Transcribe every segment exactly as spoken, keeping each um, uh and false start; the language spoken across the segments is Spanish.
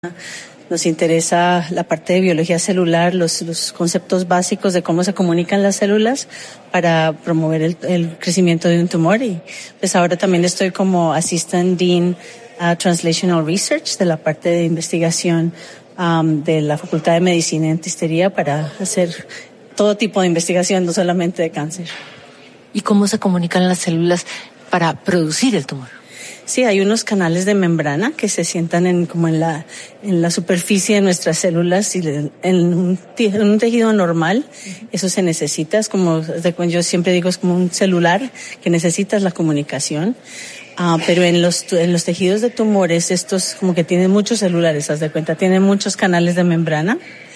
Nos interesa la parte de biología celular, los, los conceptos básicos de cómo se comunican las células para promover el, el crecimiento de un tumor. Y pues ahora también estoy como Assistant Dean uh, Translational Research de la parte de investigación um, de la Facultad de Medicina y Dentistería para hacer todo tipo de investigación, no solamente de cáncer. ¿Y cómo se comunican las células para producir el tumor? Sí, hay unos canales de membrana que se sientan en como en la en la superficie de nuestras células y en un, en un tejido normal. Eso se necesita, es como yo siempre digo, es como un celular que necesitas la comunicación. Uh, pero en los en los tejidos de tumores estos como que tienen muchos celulares, haz de cuenta, tienen muchos canales de membrana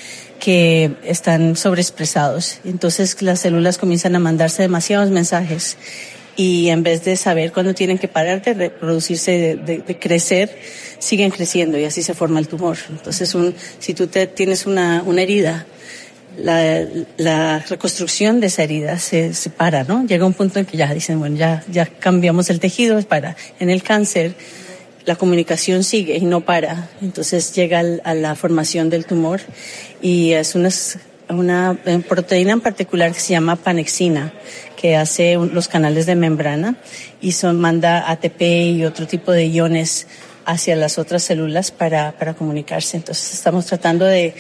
que están sobreexpresados. Entonces las células comienzan a mandarse demasiados mensajes. Y en vez de saber cuándo tienen que parar de reproducirse, de, de, de crecer, siguen creciendo y así se forma el tumor. Entonces, un, si tú te, tienes una, una herida, la, la reconstrucción de esa herida se, se para, ¿no? Llega un punto en que ya dicen, bueno, ya, ya cambiamos el tejido, es para. En el cáncer, la comunicación sigue y no para. Entonces llega al, a la formación del tumor y es unas, una proteína en particular que se llama panexina, que hace los canales de membrana y son, manda A T P y otro tipo de iones hacia las otras células para, para comunicarse. Entonces estamos tratando de,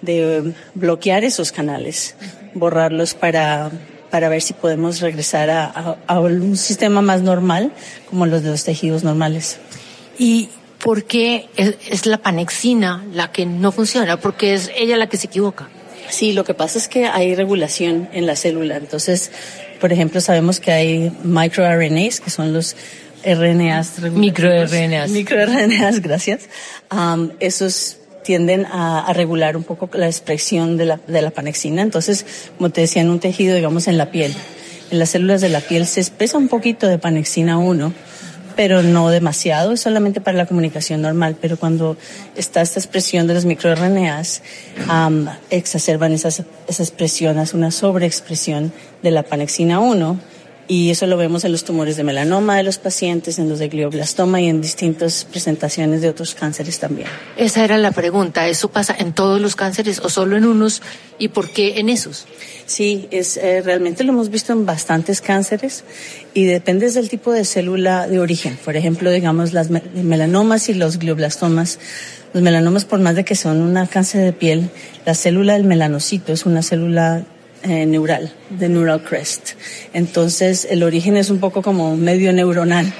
de bloquear esos canales, borrarlos para, para ver si podemos regresar a, a, a un sistema más normal como los de los tejidos normales. ¿Y por qué es, es la panexina la que no funciona? ¿Por qué es ella la que se equivoca? Sí, lo que pasa es que hay regulación en la célula. Entonces, por ejemplo, sabemos que hay microR N As, que son los R N As. MicroRNAs. MicroRNAs, gracias. Um, esos tienden a, a regular un poco la expresión de la, de la panexina. Entonces, como te decía, en un tejido, digamos, en la piel, en las células de la piel se expresa un poquito de panexina uno, pero no demasiado, es solamente para la comunicación normal. Pero cuando está esta expresión de los microRNAs, um, exacerban esa, esa expresión, hace una sobreexpresión de la panexina uno, y eso lo vemos en los tumores de melanoma de los pacientes, en los de glioblastoma y en distintas presentaciones de otros cánceres también. Esa era la pregunta, ¿eso pasa en todos los cánceres o solo en unos? ¿Y por qué en esos? Sí, es, eh, realmente lo hemos visto en bastantes cánceres y depende del tipo de célula de origen. Por ejemplo, digamos, las me- melanomas y los glioblastomas. Los melanomas, por más de que son un cáncer de piel, la célula del melanocito es una célula eh, neural, de neural crest. Entonces, el origen es un poco como medio neuronal.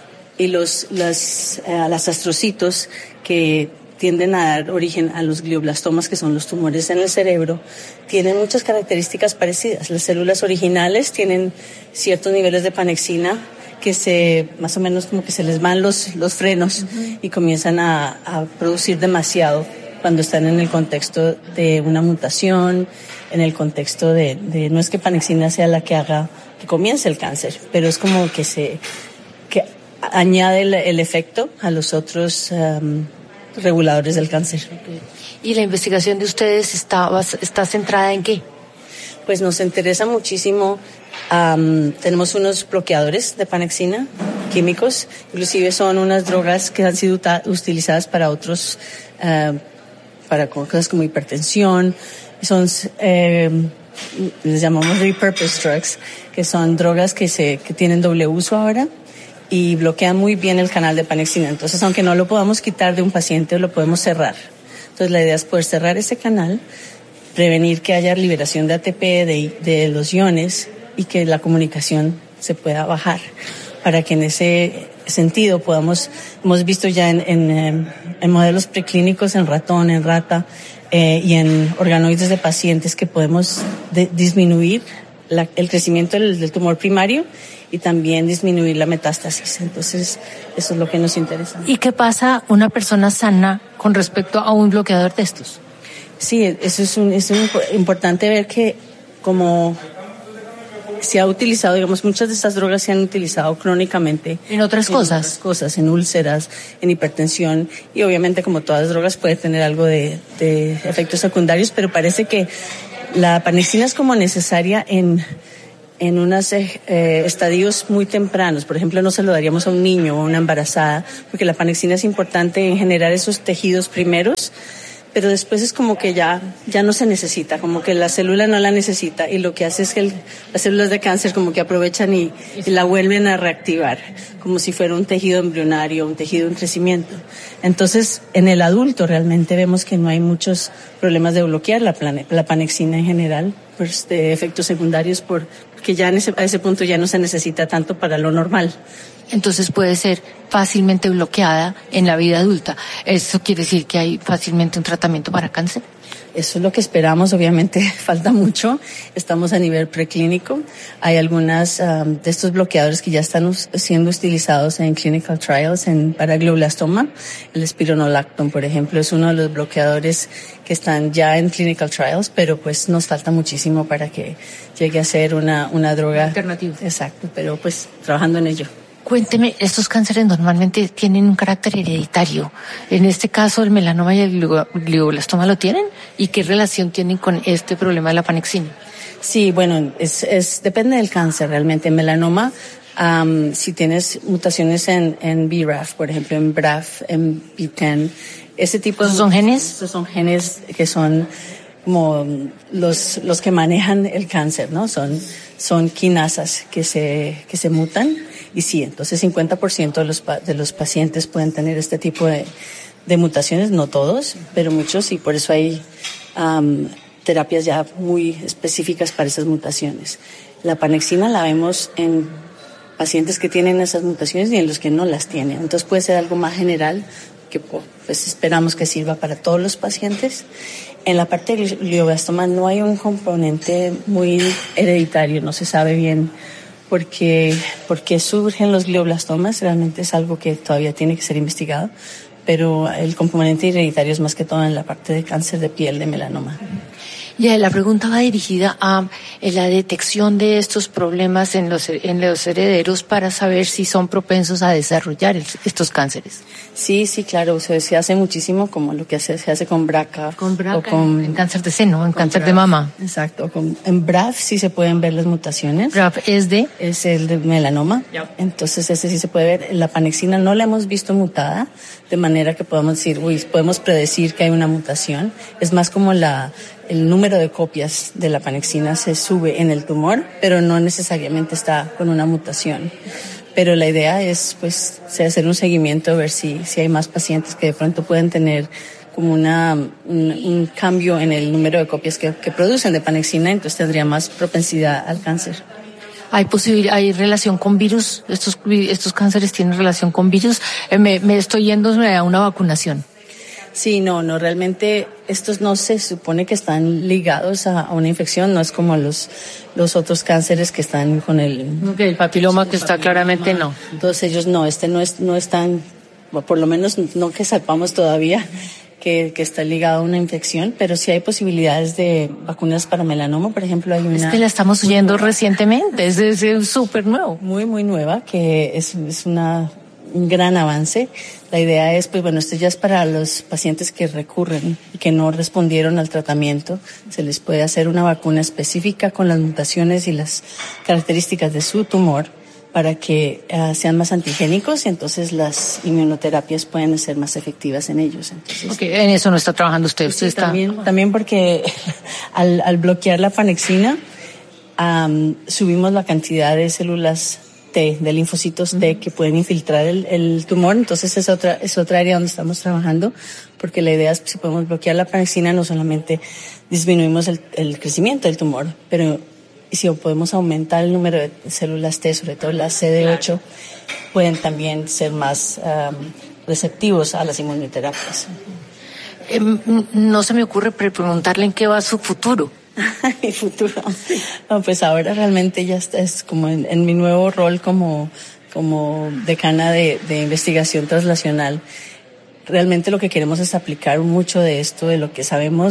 Y los, las, eh, las astrocitos que tienden a dar origen a los glioblastomas, que son los tumores en el cerebro, tienen muchas características parecidas. Las células originales tienen ciertos niveles de panexina que se, más o menos como que se les van los, los frenos uh-huh. y comienzan a, a producir demasiado cuando están en el contexto de una mutación, en el contexto de, de no es que panexina sea la que haga que comience el cáncer, pero es como que se, que añade el, el efecto a los otros um, reguladores del cáncer. ¿Y la investigación de ustedes está, está centrada en qué? Pues nos interesa muchísimo, um, tenemos unos bloqueadores de panexina químicos, inclusive son unas drogas que han sido uta- utilizadas para otros, uh, para cosas como hipertensión, son, eh, les llamamos repurposed drugs, que son drogas que se, que tienen doble uso ahora y bloquean muy bien el canal de panexina. Entonces, aunque no lo podamos quitar de un paciente, lo podemos cerrar. Entonces, la idea es poder cerrar ese canal, prevenir que haya liberación de A T P, de, de los iones, y que la comunicación se pueda bajar, para que en ese sentido podamos, hemos visto ya en, en, en modelos preclínicos, en ratón, en rata, eh, y en organoides de pacientes, que podemos de, disminuir la, el crecimiento del, del tumor primario y también disminuir la metástasis. Entonces, eso es lo que nos interesa. ¿Y qué pasa una persona sana con respecto a un bloqueador de estos? Sí, eso es, un, es un, importante ver que como se ha utilizado, digamos, muchas de estas drogas se han utilizado crónicamente. ¿En otras en cosas? otras cosas, en úlceras, en hipertensión, y obviamente, como todas las drogas, puede tener algo de, de efectos secundarios, pero parece que la panexina es como necesaria en en unos eh, estadios muy tempranos. Por ejemplo, no se lo daríamos a un niño o a una embarazada, porque la panexina es importante en generar esos tejidos primeros, pero después es como que ya, ya no se necesita, como que la célula no la necesita, y lo que hace es que el, las células de cáncer como que aprovechan y, y la vuelven a reactivar, como si fuera un tejido embrionario, un tejido en crecimiento. Entonces, en el adulto realmente vemos que no hay muchos problemas de bloquear la, plane, la panexina en general, pues de efectos secundarios, por, porque ya en ese, a ese punto ya no se necesita tanto para lo normal. Entonces puede ser fácilmente bloqueada en la vida adulta. ¿Eso quiere decir que hay fácilmente un tratamiento para cáncer? Eso es lo que esperamos, obviamente falta mucho. Estamos a nivel preclínico. Hay algunas um, de estos bloqueadores que ya están us- siendo utilizados en clinical trials en, para glioblastoma. El espironolactone, por ejemplo, es uno de los bloqueadores que están ya en clinical trials, pero pues nos falta muchísimo para que llegue a ser una, una droga alternativa. Exacto, pero pues trabajando en ello. Cuénteme, estos cánceres normalmente tienen un carácter hereditario. En este caso, el melanoma y el glioblastoma lo tienen. ¿Y qué relación tienen con este problema de la panexina? Sí, bueno, es, es depende del cáncer realmente. En melanoma, um, si tienes mutaciones en, en B R A F, por ejemplo, en B R A F, en B diez, ese tipo de... ¿Esos son genes? Esos son genes que son como los, los que manejan el cáncer, ¿no? Son, son quinasas que se, que se mutan. Y sí, entonces cincuenta por ciento de los, de los pacientes pueden tener este tipo de, de mutaciones, no todos, pero muchos, y por eso hay um, terapias ya muy específicas para esas mutaciones. La panexina la vemos en pacientes que tienen esas mutaciones y en los que no las tienen. Entonces puede ser algo más general que pues esperamos que sirva para todos los pacientes. En la parte del glioblastoma no hay un componente muy hereditario, no se sabe bien porque, porque surgen los glioblastomas, realmente es algo que todavía tiene que ser investigado, pero el componente hereditario es más que todo en la parte de cáncer de piel, de melanoma. Ya, la pregunta va dirigida a la detección de estos problemas en los, en los herederos para saber si son propensos a desarrollar el, estos cánceres. Sí, sí, claro, se, se hace muchísimo como lo que hace, se hace con B R C A. Con B R C A, o con, en cáncer de seno, en cáncer de mama. Exacto, con, en B R A F sí se pueden ver las mutaciones. B R A F es de... Es el de melanoma, yep. Entonces ese sí se puede ver. La panexina no la hemos visto mutada, de manera que podemos decir, uy, podemos predecir que hay una mutación. Es más como la... el número de copias de la panexina se sube en el tumor, pero no necesariamente está con una mutación. Pero la idea es, pues, hacer un seguimiento, ver si, si hay más pacientes que de pronto pueden tener como una, un, un cambio en el número de copias que, que producen de panexina, entonces tendría más propensidad al cáncer. ¿Hay posibilidad, hay relación con virus? ¿Estos, estos cánceres tienen relación con virus? Eh, me, me estoy yendo a una vacunación. Sí, no, no, realmente estos no se supone que están ligados a, a una infección, no es como los, los otros cánceres que están con el... Okay, el papiloma el que está papiloma, claramente no. Todos ellos no, este no es, no están, por lo menos no que sepamos todavía que, que está ligado a una infección, pero sí hay posibilidades de vacunas para melanoma, por ejemplo, hay una... Es que la estamos oyendo recientemente, es, es súper nuevo. Muy, muy nueva, que es, es una... un gran avance. La idea es, pues bueno, esto ya es para los pacientes que recurren y que no respondieron al tratamiento. Se les puede hacer una vacuna específica con las mutaciones y las características de su tumor para que uh, sean más antigénicos y entonces las inmunoterapias pueden ser más efectivas en ellos. Entonces, okay, en eso no está trabajando usted. Usted sí, está... También, también porque al, al bloquear la panexina um, subimos la cantidad de células T, de linfocitos T que pueden infiltrar el, el tumor, entonces es otra, es otra área donde estamos trabajando, porque la idea es que si podemos bloquear la panexina no solamente disminuimos el, el crecimiento del tumor, pero si podemos aumentar el número de células T, sobre todo las C D ocho, pueden también ser más um, receptivos a las inmunoterapias. Eh, no se me ocurre preguntarle en qué va su futuro. Mi futuro. No, pues ahora realmente ya está, es como en, en mi nuevo rol como, como decana de, de investigación translacional. Realmente lo que queremos es aplicar mucho de esto, de lo que sabemos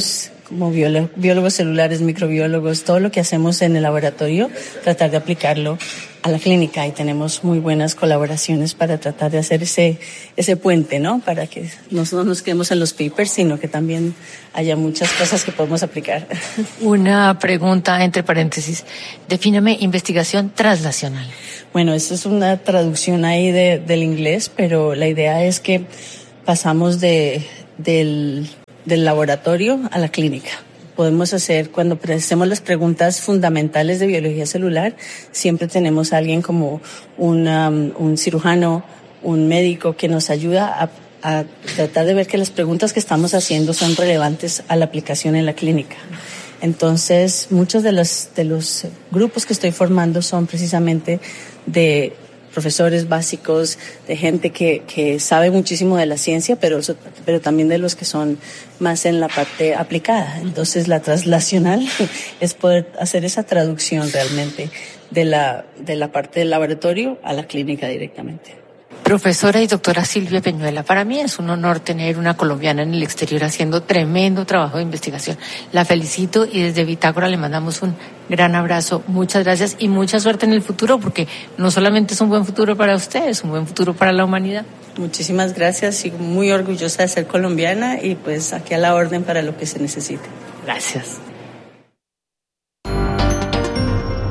como biólogo, biólogos celulares, microbiólogos, todo lo que hacemos en el laboratorio, tratar de aplicarlo a la clínica, y tenemos muy buenas colaboraciones para tratar de hacer ese ese puente, ¿no? Para que no solo nos quedemos en los papers, sino que también haya muchas cosas que podemos aplicar. Una pregunta entre paréntesis. Defíname investigación translacional. Bueno, esto es una traducción ahí de, del inglés, pero la idea es que pasamos de del del laboratorio a la clínica. Podemos hacer, cuando hacemos las preguntas fundamentales de biología celular, siempre tenemos a alguien como una, un cirujano, un médico que nos ayuda a, a tratar de ver que las preguntas que estamos haciendo son relevantes a la aplicación en la clínica. Entonces, muchos de los, de los grupos que estoy formando son precisamente de profesores básicos, de gente que, que sabe muchísimo de la ciencia, pero, pero también de los que son más en la parte aplicada. Entonces, la translacional es poder hacer esa traducción realmente de la, de la parte del laboratorio a la clínica directamente. Profesora y doctora Silvia Peñuela, para mí es un honor tener una colombiana en el exterior haciendo tremendo trabajo de investigación. La felicito y desde Bitácora le mandamos un gran abrazo. Muchas gracias y mucha suerte en el futuro, porque no solamente es un buen futuro para usted, es un buen futuro para la humanidad. Muchísimas gracias, sigo muy orgullosa de ser colombiana y pues aquí a la orden para lo que se necesite. Gracias.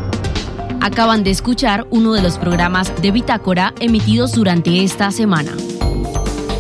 Acaban de escuchar uno de los programas de Bitácora emitidos durante esta semana.